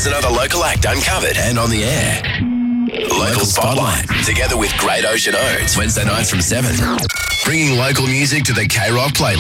there's another local act uncovered and on the air. Local Spotlight, together with Great Ocean Oats, Wednesday nights from 7. Bringing local music to the K-Rock playlist.